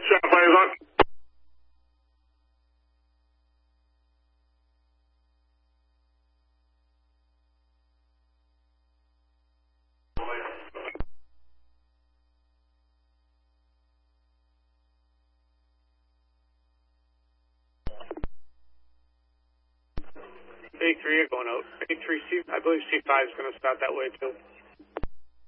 Sapphires on. A3 going out. A3 C, I believe C5 is going to start that way too.